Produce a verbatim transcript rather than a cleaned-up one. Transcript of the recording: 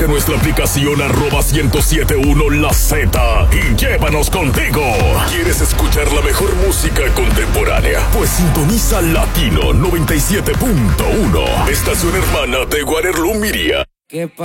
Descarga nuestra aplicación arroba ciento siete punto uno La Z y llévanos contigo. ¿Quieres escuchar la mejor música contemporánea? Pues sintoniza Latino noventa y siete punto uno, estación hermana de Guarerlo Miria. ¿Qué pasa?